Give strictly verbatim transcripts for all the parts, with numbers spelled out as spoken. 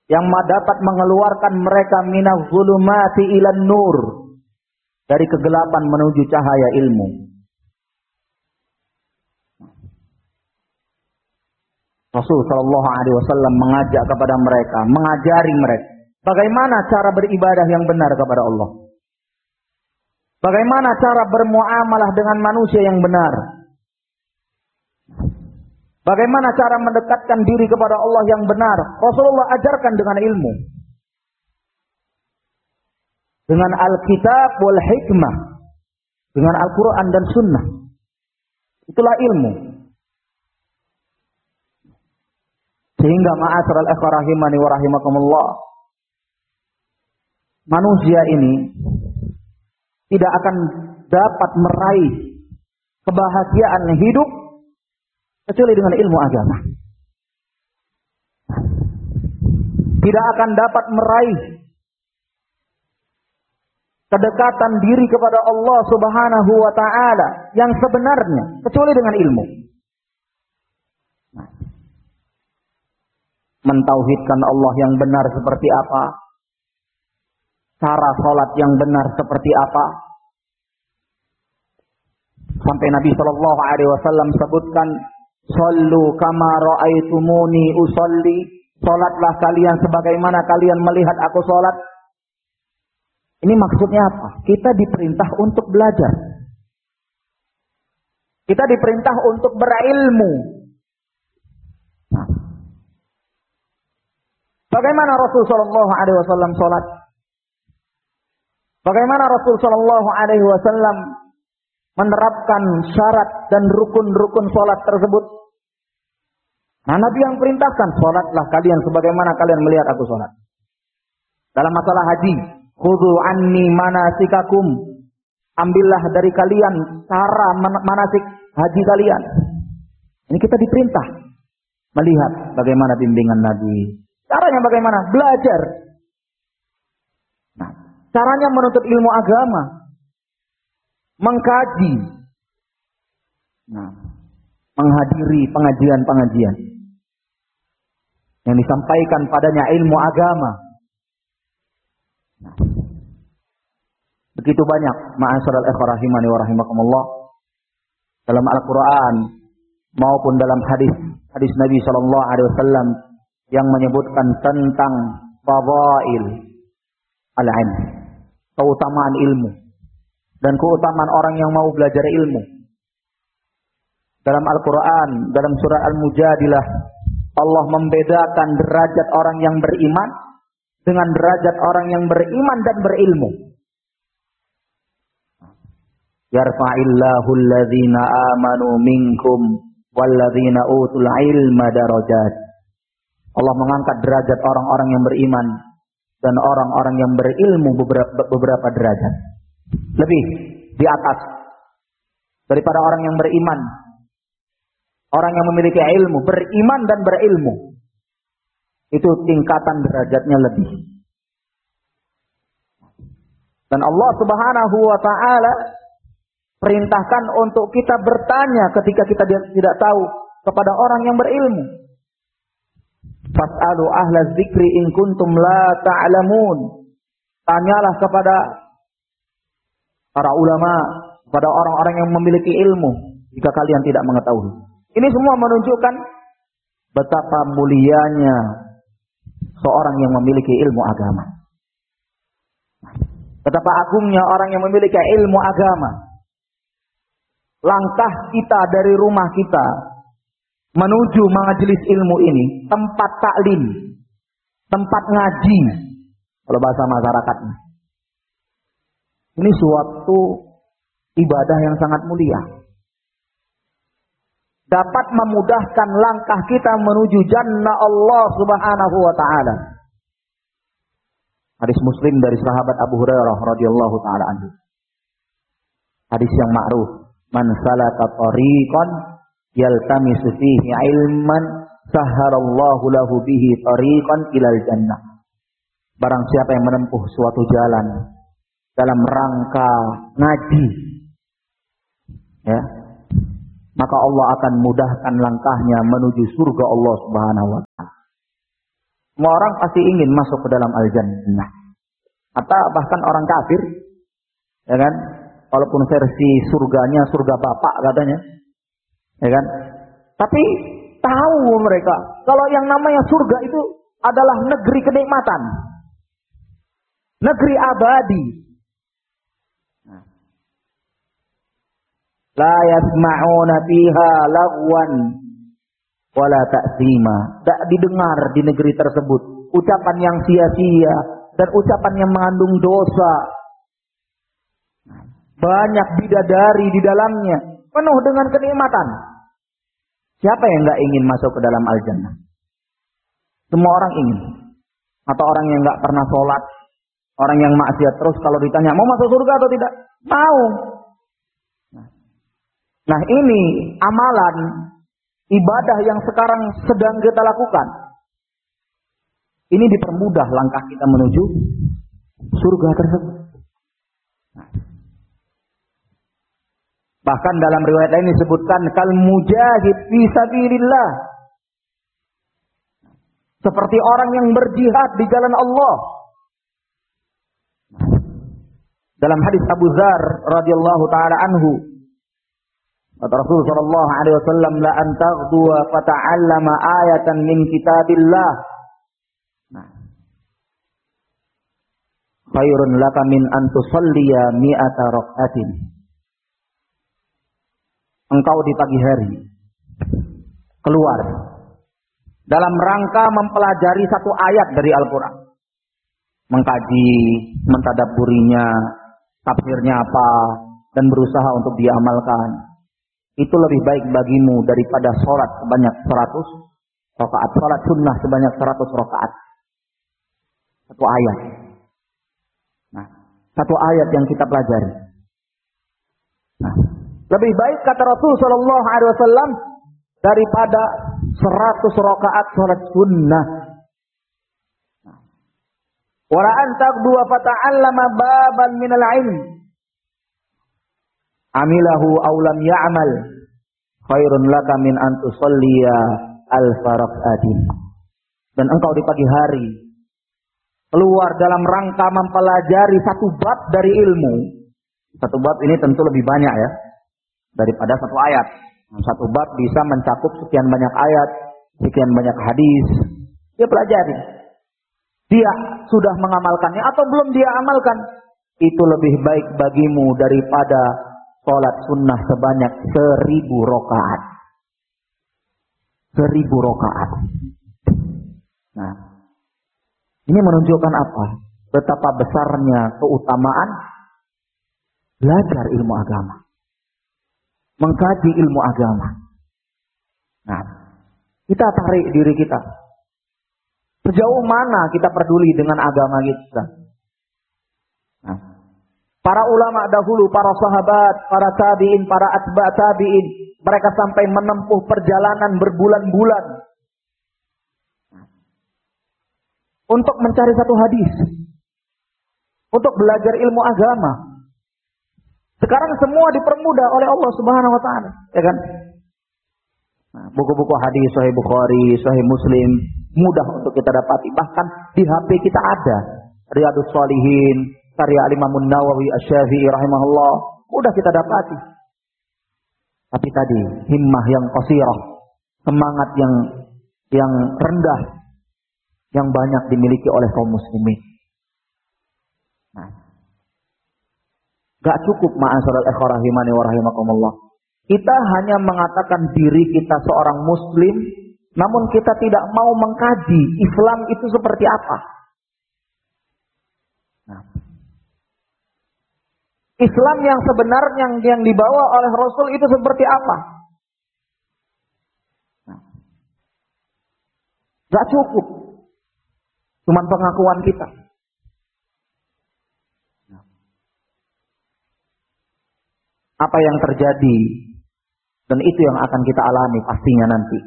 yang dapat mengeluarkan mereka minaz zulumati ilan nur, dari kegelapan menuju cahaya ilmu. Rasul sallallahu alaihi wasallam mengajak kepada mereka, mengajari mereka bagaimana cara beribadah yang benar kepada Allah. Bagaimana cara bermuamalah dengan manusia yang benar. Bagaimana cara mendekatkan diri kepada Allah yang benar. Rasulullah ajarkan dengan ilmu. Dengan Alkitab wal hikmah. Dengan Al-Quran dan Sunnah. Itulah ilmu. Sehingga ma'asyiral ikhwah rahimani wa rahimakumullah, manusia ini tidak akan dapat meraih kebahagiaan hidup kecuali dengan ilmu agama. Tidak akan dapat meraih kedekatan diri kepada Allah Subhanahu wa taala yang sebenarnya kecuali dengan ilmu. Mentauhidkan Allah yang benar seperti apa? Cara salat yang benar seperti apa? Sampai Nabi sallallahu alaihi wasallam sebutkan, "Shallu kama ra'aitumuni usolli." Salatlah kalian sebagaimana kalian melihat aku salat. Ini maksudnya apa? Kita diperintah untuk belajar. Kita diperintah untuk berilmu. Nah, bagaimana Rasul sallallahu alaihi wasallam salat? Bagaimana Rasul sallallahu alaihi wasallam menerapkan syarat dan rukun-rukun salat tersebut? Nah, Nabi yang perintahkan, salatlah kalian sebagaimana kalian melihat aku salat. Dalam masalah haji, khudhu anni manasikakum. Ambillah dari kalian cara manasik haji kalian. Ini kita diperintah melihat bagaimana bimbingan Nabi. Caranya bagaimana? Belajar. Nah, caranya menuntut ilmu agama, mengkaji, nah, menghadiri pengajian-pengajian yang disampaikan padanya ilmu agama. Nah, begitu banyak ma'asyiral ikhwah rahimani wa rahimakumullah dalam Al-Qur'an maupun dalam hadis hadis Nabi sallallahu alaihi wasallam yang menyebutkan tentang fadail al-ilm, keutamaan ilmu dan keutamaan orang yang mau belajar ilmu. Dalam Al-Quran, dalam surah Al-Mujadilah, Allah membedakan derajat orang yang beriman dengan derajat orang yang beriman dan berilmu. Yarfa'illahu alladhina amanu minkum walladhina utul ilma darajat. Allah mengangkat derajat orang-orang yang beriman dan orang-orang yang berilmu beberapa, beberapa derajat. Lebih di atas daripada orang yang beriman. Orang yang memiliki ilmu, beriman dan berilmu, itu tingkatan derajatnya lebih. Dan Allah Subhanahu wa taala perintahkan untuk kita bertanya ketika kita tidak tahu kepada orang yang berilmu. Fas'alu ahla dzikri in kuntum la ta'lamun. Tanyalah kepada para ulama, kepada orang-orang yang memiliki ilmu jika kalian tidak mengetahui. Ini semua menunjukkan betapa mulianya seorang yang memiliki ilmu agama. Betapa agungnya orang yang memiliki ilmu agama. Langkah kita dari rumah kita menuju majelis ilmu ini, tempat taklim, tempat ngaji, kalau bahasa masyarakatnya. Ini suatu ibadah yang sangat mulia. Dapat memudahkan langkah kita menuju jannah Allah Subhanahu wa taala. Hadis Muslim dari sahabat Abu Hurairah radhiyallahu taala anhu. Hadis yang ma'ruf, man salaka tariqan yaltamisu fihi ilman sahharallahu lahu bihi tariqan ilal jannah. Barang siapa yang menempuh suatu jalan dalam rangka ngaji, ya, maka Allah akan mudahkan langkahnya menuju surga Allah Subhanahu wa taala. Semua orang pasti ingin masuk ke dalam al-jannah. Atau bahkan orang kafir, ya kan? Walaupun versi surganya surga bapak katanya, ya kan? Tapi tahu mereka kalau yang namanya surga itu adalah negeri kenikmatan, negeri abadi. La yasma'una fiha lagwan wala ta'sima. Tak didengar di negeri tersebut ucapan yang sia-sia dan ucapan yang mengandung dosa. Banyak bidadari di dalamnya, penuh dengan kenikmatan. Siapa yang enggak ingin masuk ke dalam al-jannah? Semua orang ingin. Atau orang yang enggak pernah sholat, orang yang maksiat terus kalau ditanya mau masuk surga atau tidak, mau. Nah, ini amalan ibadah yang sekarang sedang kita lakukan. Ini dipermudah langkah kita menuju surga tersebut. Nah. Bahkan dalam riwayat lain disebutkan kal mujahid fi sabilillah. Seperti orang yang berjihad di jalan Allah. Dalam hadis Abu Dzar radhiyallahu taala anhu, kata Rasul sallallahu alaihi wasallam, la an taghdu wa fata'allama ayatan min kitabillah. Nah. Khairun laka min an tusalliya mi'ata rak'atin. Engkau di pagi hari keluar dalam rangka mempelajari satu ayat dari Al-Quran, mengkaji, mentadabburinya, tafsirnya apa, dan berusaha untuk diamalkan. Itu lebih baik bagimu daripada sholat sebanyak seratus rakaat, sholat sunnah sebanyak seratus rakaat. Satu ayat. Nah, satu ayat yang kita pelajari. Nah, lebih baik kata Rasul Shallallahu Alaihi Wasallam daripada seratus rakaat sholat sunnah. Wala antak dua fata'allama baban minal ilm. Amilahu aulam ya'mal. Khairun laka min antusalliya alfa rak'atin. Dan engkau di pagi hari keluar dalam rangka mempelajari satu bab dari ilmu. Satu bab ini tentu lebih banyak ya daripada satu ayat. Satu bab bisa mencakup sekian banyak ayat, sekian banyak hadis. Dia pelajari. Dia sudah mengamalkannya atau belum dia amalkan. Itu lebih baik bagimu daripada sholat sunnah sebanyak seribu rakaat. Seribu rakaat. Nah, ini menunjukkan apa? Betapa besarnya keutamaan belajar ilmu agama, mengkaji ilmu agama. Nah, kita tarik diri kita. Sejauh mana kita peduli dengan agama kita? Nah, para ulama dahulu, para sahabat, para tabi'in, para atba' tabi'in, mereka sampai menempuh perjalanan berbulan-bulan untuk mencari satu hadis, untuk belajar ilmu agama. Sekarang semua dipermudah oleh Allah Subhanahu wa taala, ya kan? Nah, buku-buku hadis Sahih Bukhari, Sahih Muslim mudah untuk kita dapati. Bahkan di H P kita ada Riyadhus Shalihin, karya Imam Nawawi Asy-Syafi'i rahimahullah, mudah kita dapati. Tapi tadi himmah yang qasirah, semangat yang yang rendah yang banyak dimiliki oleh kaum muslimin. Nah, gak cukup ma'asyiral ikhwah rahimani wa rahimakumullah. Kita hanya mengatakan diri kita seorang muslim, namun kita tidak mau mengkaji Islam itu seperti apa. Nah, Islam yang sebenarnya yang, yang dibawa oleh Rasul itu seperti apa? Nah, gak cukup cuman pengakuan kita. Nah, apa yang terjadi dan itu yang akan kita alami pastinya nanti,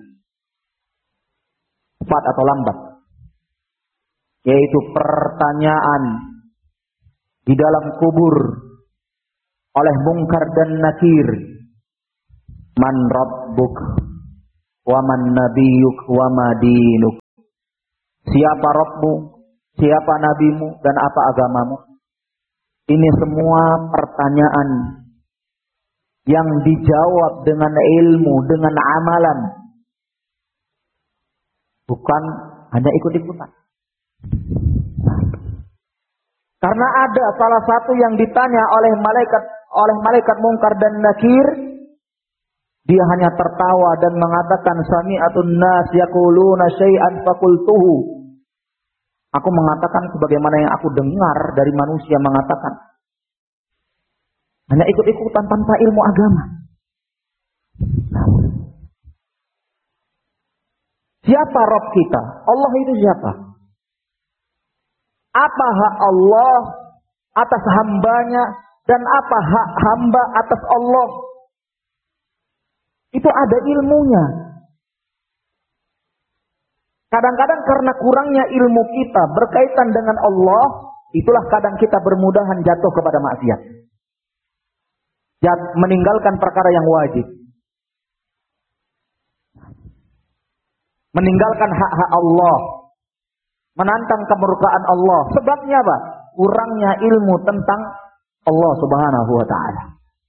cepat atau lambat, yaitu pertanyaan di dalam kubur oleh Munkar dan Nakir. Man rabbuk wa man nabiyuk wa ma dinuk. siapa Rabbmu, siapa nabimu, dan apa agamamu. Ini semua pertanyaan yang dijawab dengan ilmu, dengan amalan. Bukan hanya ikut-ikutan. Karena ada salah satu yang ditanya oleh malaikat oleh malaikat Munkar dan Nakir, dia hanya tertawa dan mengatakan, sami'atun nas yaquluna syai'an faqultuhu. Aku mengatakan sebagaimana yang aku dengar dari manusia mengatakan. Hanya ikut-ikutan tanpa ilmu agama. Nah. Siapa Rabb kita? Allah itu siapa? Apa hak Allah atas hambanya dan apa hak hamba atas Allah? Itu ada ilmunya. Kadang-kadang karena kurangnya ilmu kita berkaitan dengan Allah, itulah kadang kita bermudahan jatuh kepada maksiat. Jat, meninggalkan perkara yang wajib. Meninggalkan hak-hak Allah. Menantang kemurkaan Allah. Sebabnya apa? Kurangnya ilmu tentang Allah Subhanahu wa ta'ala.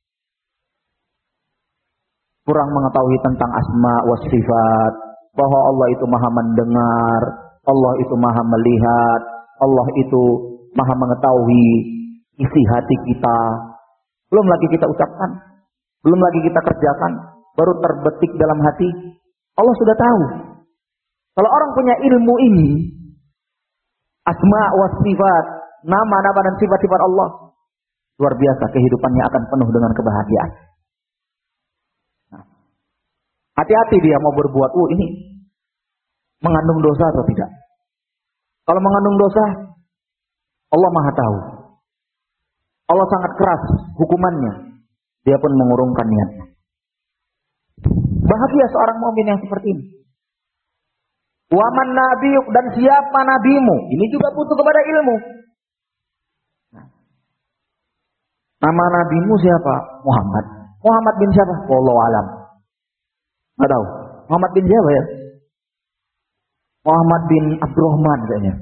Kurang mengetahui tentang asma wa sifat. Bahwa Allah itu maha mendengar. Allah itu maha melihat. Allah itu maha mengetahui isi hati kita. Belum lagi kita ucapkan. Belum lagi kita kerjakan. Baru terbetik dalam hati. Allah sudah tahu. Kalau orang punya ilmu ini, asma wa sifat, nama-nama dan sifat-sifat Allah, luar biasa, kehidupannya akan penuh dengan kebahagiaan. Nah, hati-hati dia mau berbuat, oh ini mengandung dosa atau tidak. Kalau mengandung dosa, Allah maha tahu. Allah sangat keras hukumannya. Dia pun mengurungkan niatnya. Bahagia seorang mukmin yang seperti ini. Waman nabiyuk, dan siapa nabimu? Ini juga butuh kepada ilmu. Nama nabimu siapa? Muhammad. Muhammad bin siapa? Wallahu alam. Enggak tahu. Muhammad bin siapa ya? Muhammad bin Abdurrahman kayaknya.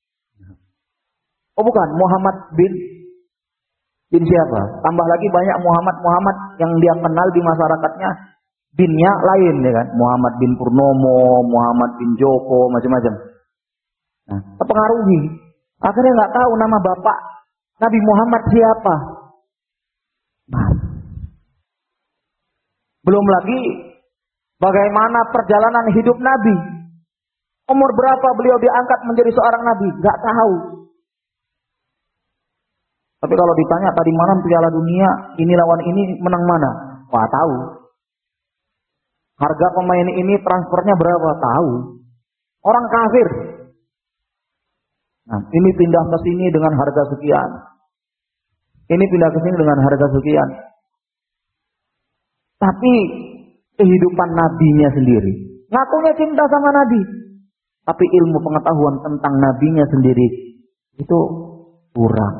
Oh bukan, Muhammad bin bin siapa? Tambah lagi banyak Muhammad-Muhammad yang dia kenal di masyarakatnya. Binnya lain ya kan, Muhammad bin Purnomo, Muhammad bin Joko, macam-macam. Nah, terpengaruhi. Akhirnya nggak tahu nama bapak Nabi Muhammad siapa. Nah. Belum lagi bagaimana perjalanan hidup Nabi. Umur berapa beliau diangkat menjadi seorang Nabi? Nggak tahu. Tapi kalau ditanya tadi malam Piala Dunia, ini lawan ini menang mana? Wah tahu. Harga pemain ini transfernya berapa? Tahu. Orang kafir. Nah, ini pindah ke sini dengan harga sekian. Ini pindah ke sini dengan harga sekian. Tapi kehidupan nabinya sendiri. Ngakunya cinta sama nabi. Tapi ilmu pengetahuan tentang nabinya sendiri itu kurang.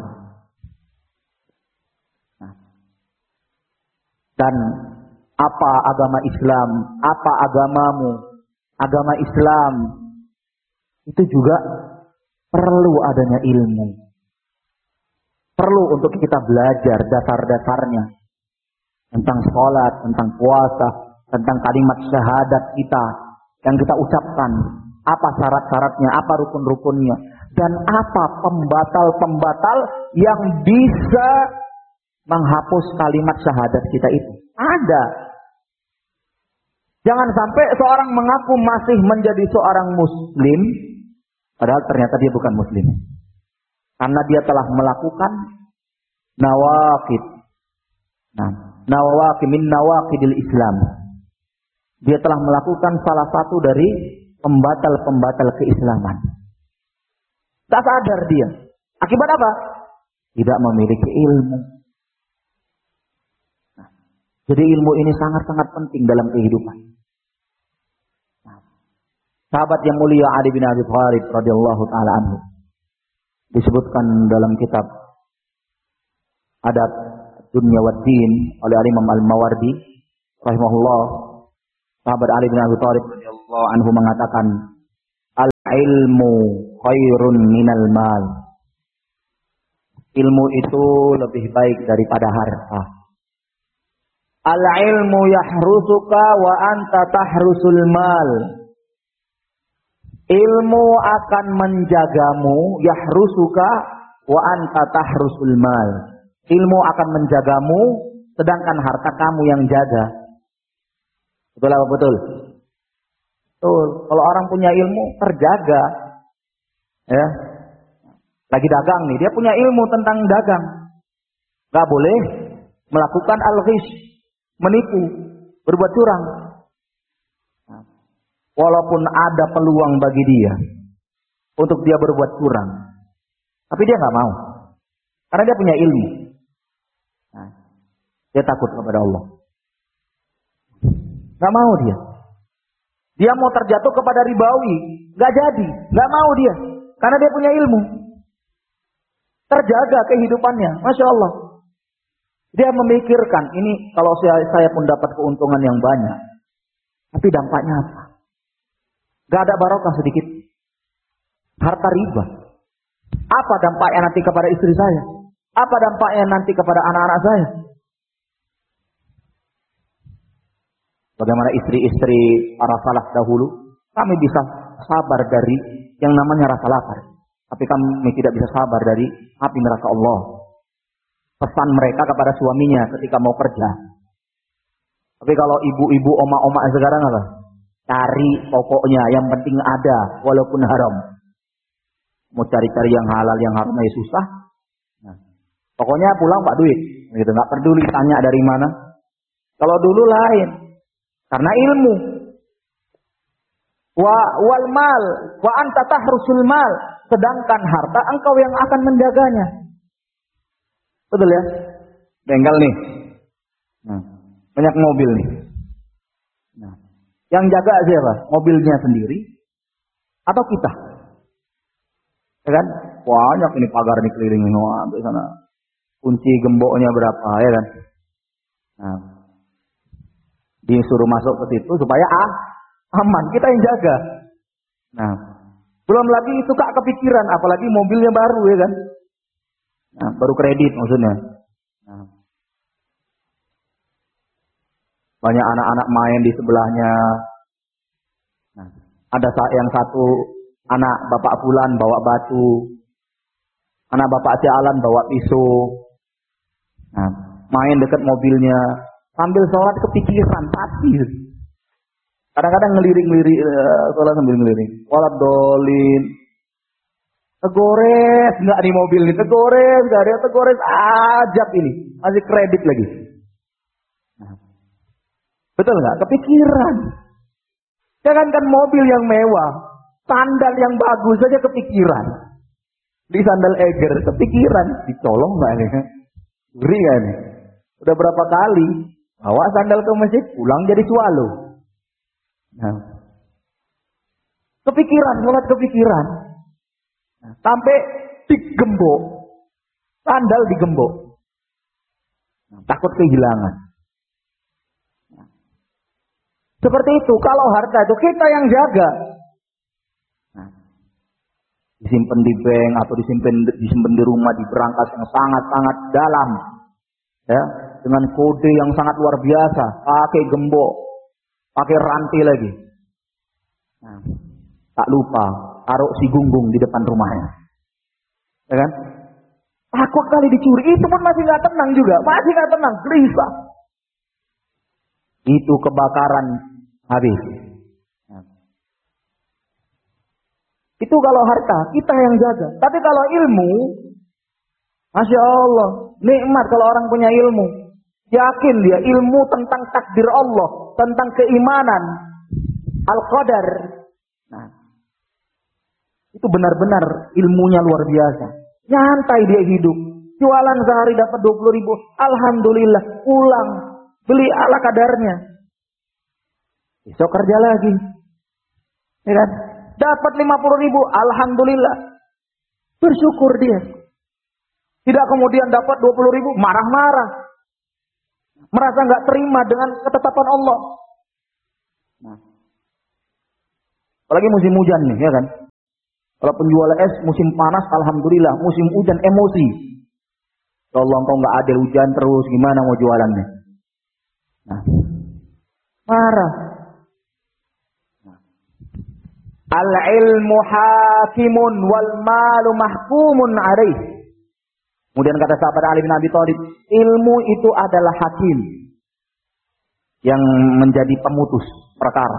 Nah. Dan apa agama Islam, apa agamamu, agama Islam, itu juga perlu adanya ilmu. Perlu untuk kita belajar dasar-dasarnya. Tentang sholat, tentang puasa, tentang kalimat syahadat kita yang kita ucapkan. Apa syarat-syaratnya, apa rukun-rukunnya. Dan apa pembatal-pembatal yang bisa menghapus kalimat syahadat kita itu. Ada. Jangan sampai seorang mengaku masih menjadi seorang muslim, padahal ternyata dia bukan muslim. Karena dia telah melakukan nawaqid. Nah, nawaqid min nawaqidil Islam. Dia telah melakukan salah satu dari pembatal-pembatal keislaman. Tak sadar dia. Akibat apa? Tidak memiliki ilmu. Nah, jadi ilmu ini sangat-sangat penting dalam kehidupan. Sahabat yang mulia Ali bin Abi Thalib radhiyallahu taala anhu disebutkan dalam kitab Adab Dunya wad Din oleh Imam Al-Mawardi rahimahullah. Sahabat Ali bin Abi Thalib radhiyallahu anhu mengatakan, Al-ilmu khairun minal mal. Ilmu itu lebih baik daripada harta. Al-ilmu yahrusuka wa anta tahrusul mal. Ilmu akan menjagamu, yahrusuka wa anta tahrusul mal. Ilmu akan menjagamu, sedangkan harta kamu yang jaga. Betul apa betul? Betul. Kalau orang punya ilmu terjaga, ya. Lagi dagang nih, dia punya ilmu tentang dagang. Gak boleh melakukan al-ghish, menipu, berbuat curang. Walaupun ada peluang bagi dia untuk dia berbuat curang, tapi dia nggak mau, karena dia punya ilmu. Nah, dia takut kepada Allah. Nggak mau dia. Dia mau terjatuh kepada ribawi, nggak jadi, nggak mau dia, karena dia punya ilmu. Terjaga kehidupannya, masya Allah. Dia memikirkan ini kalau saya, saya pun dapat keuntungan yang banyak, tapi dampaknya apa? Gak ada barokah sedikit. Harta riba. Apa dampaknya nanti kepada istri saya? Apa dampaknya nanti kepada anak-anak saya? Bagaimana istri-istri para salaf dahulu? Kami bisa sabar dari yang namanya rasa lapar, tapi kami tidak bisa sabar dari api neraka Allah. Pesan mereka kepada suaminya ketika mau kerja. Tapi kalau ibu-ibu, oma-oma sekarang apa? Cari pokoknya, yang penting ada, walaupun haram. Mau cari-cari yang halal, yang haramnya susah. Nah, pokoknya pulang pak duit, gitu. Nggak peduli tanya dari mana. Kalau dulu lain, karena ilmu. Wa wal mal, wa anta tahrusul mal. Sedangkan harta engkau yang akan menjaganya. Betul ya? Bengkel nih. Nah, banyak mobil nih. Nah, yang jaga siapa? Mobilnya sendiri atau kita? Ya kan? Banyak ini pagar nih keliling di sana. Kunci gemboknya berapa, ya kan? Nah, disuruh masuk ke situ supaya ah, aman, kita yang jaga. Nah, belum lagi suka kepikiran, apalagi mobilnya baru, ya kan? Nah, baru kredit maksudnya. Nah, banyak anak-anak main di sebelahnya. Nah, ada yang satu anak bapak Fulan bawa batu, anak bapak si Alan bawa pisau. Nah, main dekat mobilnya sambil sholat kepikiran pasti. Kadang-kadang ngelirik-ngelirik sholat sambil ngelirik. Walad dolin. Tegores nggak di mobil ini, tegores nggak ada, tegores ajab ini, masih kredit lagi. Nah, betul nggak? Kepikiran. Jangankan mobil yang mewah, sandal yang bagus saja kepikiran. Di sandal Eger kepikiran, dicolong nggak nih? Ngeri nggak nih? Udah berapa kali bawa sandal ke masjid, pulang jadi swallow. Nah, kepikiran, sholat kepikiran. Nah, sampai digembok, sandal digembok. Nah, takut kehilangan. Nah, seperti itu, kalau harta itu kita yang jaga. Nah, disimpan di bank atau disimpan disimpan di rumah di berangkas yang sangat-sangat dalam, ya, dengan kode yang sangat luar biasa, pakai gembok, pakai rantai lagi. Nah, tak lupa taruh si gunggung di depan rumahnya, ya kan? Takut kali dicuri, itu pun masih nggak tenang juga, masih nggak tenang, gelisah. Itu kebakaran habis. Nah, itu kalau harta kita yang jaga, tapi kalau ilmu, masya Allah, nikmat kalau orang punya ilmu. Yakin dia ilmu tentang takdir Allah, tentang keimanan, al-qadar. Nah, itu benar-benar ilmunya luar biasa. Nyantai dia hidup. Jualan sehari dapat dua puluh ribu. Alhamdulillah. Pulang. Beli ala kadarnya. Besok kerja lagi. Ya kan? Dapat lima puluh ribu. Alhamdulillah. Bersyukur dia. Tidak kemudian dapat dua puluh ribu. Marah-marah. Merasa nggak terima dengan ketetapan Allah. Nah, Apalagi musim hujan nih, ya kan? Kalau penjual es musim panas, alhamdulillah. Musim hujan emosi. Ya Allah, engkau nggak adil, hujan terus, gimana mau jualannya? Nah, marah. Nah. Al-ilmu hakimun wal malu mahkumun alaih. Kemudian kata sahabat Ali bin Abi Thalib, ilmu itu adalah hakim yang menjadi pemutus perkara.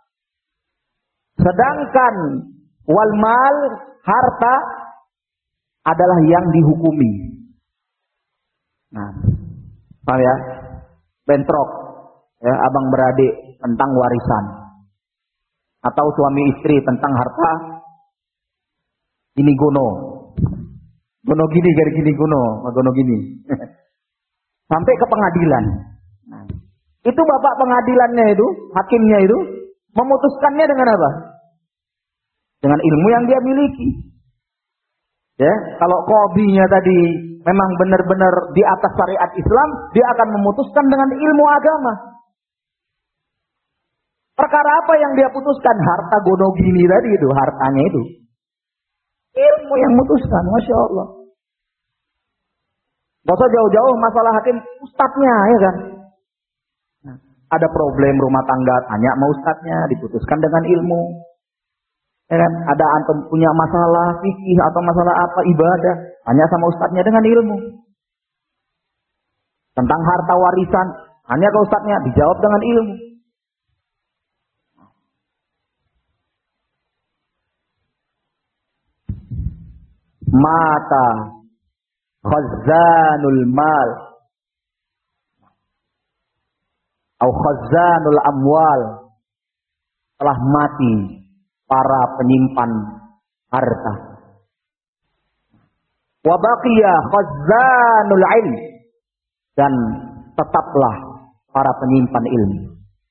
Sedangkan wal mal, harta adalah yang dihukumi. Nah, paham ya? Bentrok, ya, abang beradik tentang warisan, atau suami istri tentang harta. Ini gono, gono gini, gari gini gono, gono gini, sampai ke pengadilan. Nah, itu bapak pengadilannya itu, hakimnya itu, memutuskannya dengan apa? Dengan ilmu yang dia miliki. Ya, kalau qadhinya tadi memang benar-benar di atas syariat Islam, dia akan memutuskan dengan ilmu agama. Perkara apa yang dia putuskan? Harta gono gini tadi itu, hartanya itu. Ilmu yang memutuskan, Masya Allah. Gak usah jauh-jauh masalah hakim, ustadznya, ya kan? Nah, ada problem rumah tangga, tanya sama ustadznya, diputuskan dengan ilmu. Ya kan? Ada antum punya masalah fikih atau masalah apa ibadah, tanya sama ustadznya dengan ilmu. Tentang harta warisan, tanya ke ustadznya, dijawab dengan ilmu. Mata khazanul mal atau khazanul amwal, telah mati para penyimpan harta. Wa baqiya khazanul ilm, dan tetaplah para penyimpan ilmu.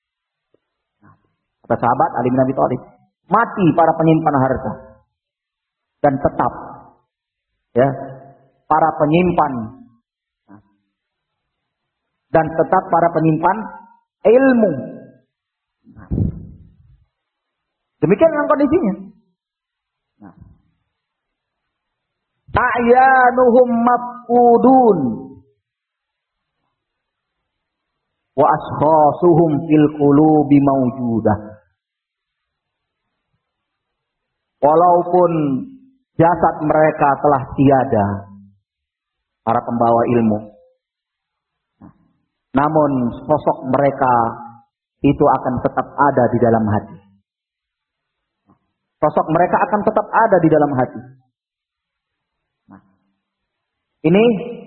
Kata sahabat Ali bin Abi Thalib, mati para penyimpan harta dan tetap, ya, para penyimpan dan tetap para penyimpan ilmu. Demikian dengan kondisinya. Nah. Ta'yanuhum mafqudun wa ashkhasuhum fil qulubi mawjudah. Walaupun jasad mereka telah tiada, para pembawa ilmu, namun sosok mereka itu akan tetap ada di dalam hati. Sosok mereka akan tetap ada di dalam hati. Nah, ini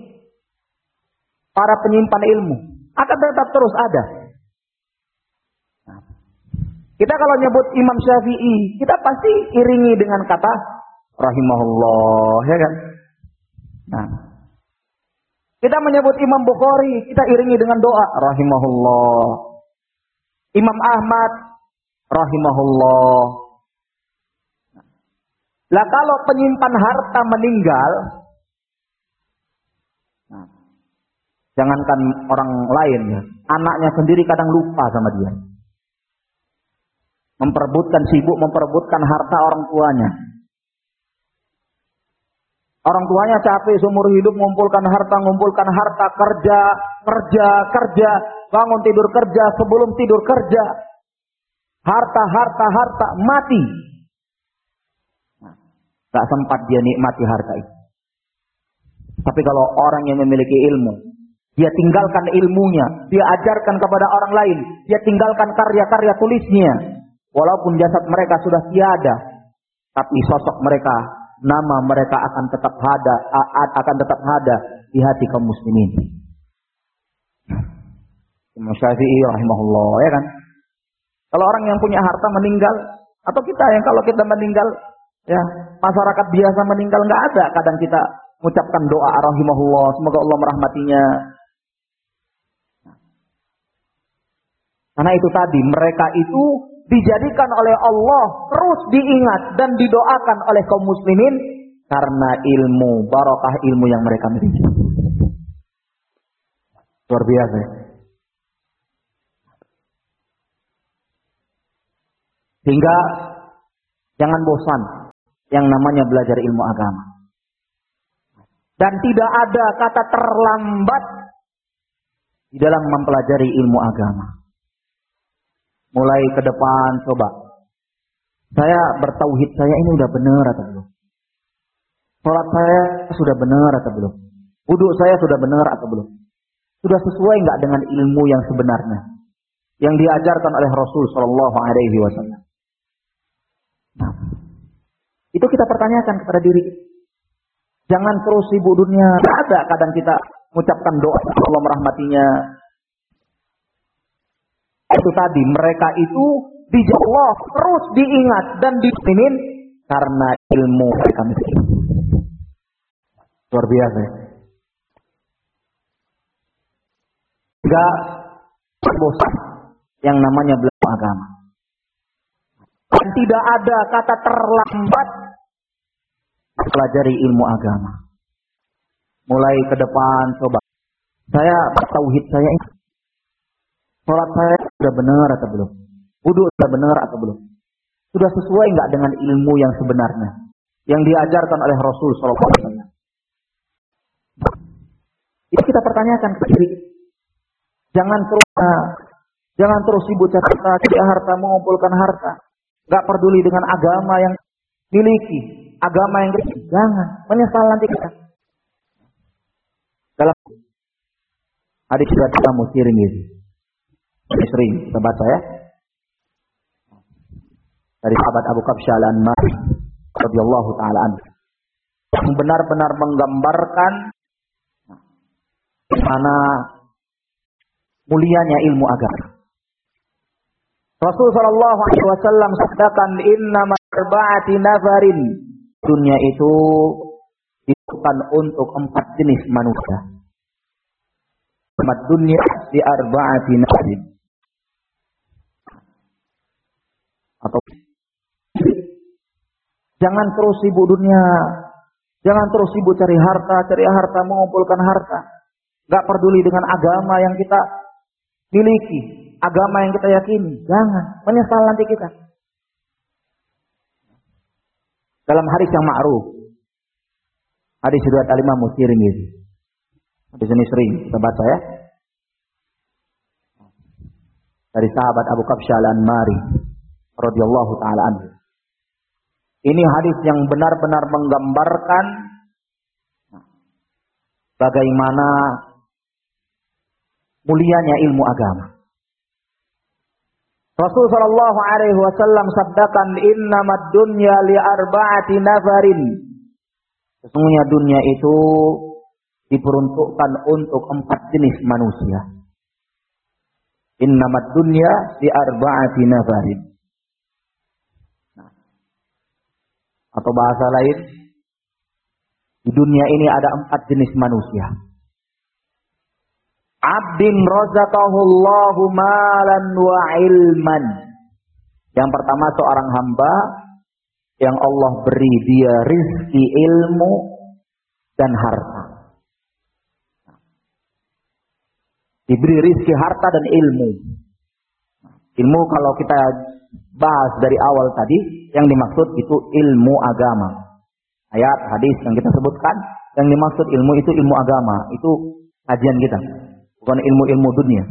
para penyimpan ilmu akan tetap terus ada. Nah, kita kalau nyebut Imam Syafi'i, kita pasti iringi dengan kata rahimahullah, ya kan? Nah, kita menyebut Imam Bukhari, kita iringi dengan doa rahimahullah. Imam Ahmad rahimahullah. Lah kalau penyimpan harta meninggal, nah, jangankan orang lain, ya, anaknya sendiri kadang lupa sama dia. Memperebutkan, sibuk memperebutkan harta orang tuanya. Orang tuanya capek seumur hidup mengumpulkan harta, mengumpulkan harta, kerja, kerja, kerja, bangun tidur kerja, sebelum tidur kerja. Harta, harta, harta, mati. Tak sempat dia nikmati harta itu. Tapi kalau orang yang memiliki ilmu, dia tinggalkan ilmunya, dia ajarkan kepada orang lain, dia tinggalkan karya-karya tulisnya, walaupun jasad mereka sudah tiada, tapi sosok mereka, nama mereka akan tetap ada, akan tetap ada di hati kaum muslimin. Imam Syafi'i rahimahullah, ya kan? Kalau orang yang punya harta meninggal, atau kita yang kalau kita meninggal, ya, masyarakat biasa meninggal, nggak ada kadang kita mengucapkan doa rahimahullah, semoga Allah merahmatinya. Karena itu tadi, mereka itu dijadikan oleh Allah terus diingat dan didoakan oleh kaum muslimin karena ilmu, barokah ilmu yang mereka miliki. Luar biasa. Sehingga Jangan bosan yang namanya belajar ilmu agama. Dan tidak ada kata terlambat di dalam mempelajari ilmu agama. Mulai ke depan coba. Saya bertauhid, saya ini udah benar atau belum? Salat saya sudah benar atau belum? Wudu saya sudah benar atau belum? Sudah sesuai enggak dengan ilmu yang sebenarnya yang diajarkan oleh Rasul sallallahu alaihi wasallam? Nah, itu kita pertanyakan kepada diri kita. Jangan terus sibuk dunia. Ada kadang kita mengucapkan doa Allah merahmatinya. Itu tadi, mereka itu dijauh terus diingat dan dipimpin karena ilmu mereka miskin. Luar biasa. Enggak bosan yang namanya belajar agama. Dan tidak ada kata terlambat pelajari ilmu agama. Mulai ke depan coba. Saya tauhid saya ini. Salat saya sudah benar atau belum? Wudu sudah benar atau belum? Sudah sesuai enggak dengan ilmu yang sebenarnya yang diajarkan oleh Rasul sallallahu alaihi wasallam? Itu kita pertanyakan kepada diri. Jangan terus jangan terus sibuk cari harta, harta mengumpulkan harta. Enggak peduli dengan agama yang miliki, agama yang kecil. Jangan, menyesal nanti kita. Dalam hadis riwayat Imam Muslim ini. Sering sahabat saya dari sahabat Abu Kabsyah Al-Anmari radhiyallahu taala anhu yang benar-benar menggambarkan mana mulianya ilmu agama. Rasul sallallahu alaihi wasallam sabdakan innama arba'ati nafarin, dunia itu ditentukan untuk empat jenis manusia. Empat dunia di arba'ati nafarin. Atau jangan terus sibuk dunia, jangan terus sibuk cari harta, cari harta mengumpulkan harta. Enggak peduli dengan agama yang kita miliki, agama yang kita yakini. Jangan, menyesal nanti kita. Dalam hadis yang ma'ruf, hadis riwayat Al-Imam Muslim ini. Hadis ini sering sahabat saya dari sahabat Abu Kabsyah Al-Anmari radhiyallahu taala anhu. Ini hadis yang benar-benar menggambarkan bagaimana mulianya ilmu agama. Rasul sallallahu alaihi wasallam sabdakan innamad dunya li arba'ati nafarin. Sesungguhnya dunia itu diperuntukkan untuk empat jenis manusia. Innamad dunya li arba'ati nafarin. Atau bahasa lain, di dunia ini ada empat jenis manusia. Abdin razaqahullahu malan wa ilman. Yang pertama seorang hamba yang Allah beri dia rizki ilmu dan harta. Diberi rizki harta dan ilmu. Ilmu kalau kita bahas dari awal tadi, yang dimaksud itu ilmu agama. Ayat, hadis yang kita sebutkan, yang dimaksud ilmu itu ilmu agama. Itu kajian kita, bukan ilmu-ilmu dunia.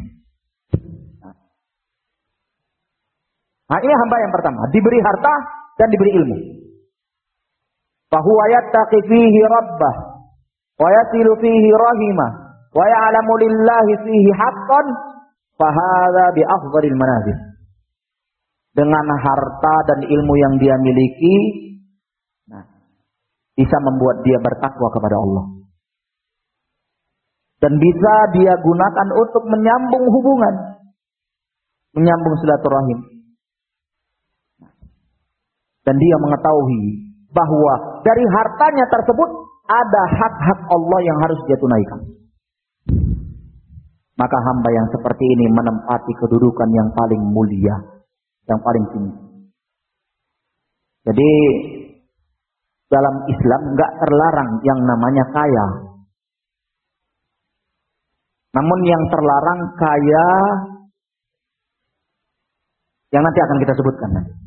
Nah, ini hamba yang pertama, diberi harta dan diberi ilmu. Fahuwa yattaqi fihi rabbah, wa yasilu fihi rahimah, wa ya'lamu lillahi fihi haqqan, fahadha bi afdhalil manazil. Dengan harta dan ilmu yang dia miliki, nah, bisa membuat dia bertakwa kepada Allah. Dan bisa dia gunakan untuk menyambung hubungan, menyambung silaturahim. Dan dia mengetahui bahwa dari hartanya tersebut ada hak-hak Allah yang harus dia tunaikan. Maka hamba yang seperti ini menempati kedudukan yang paling mulia, yang paling tinggi. Jadi dalam Islam enggak terlarang yang namanya kaya. Namun yang terlarang kaya yang nanti akan kita sebutkan.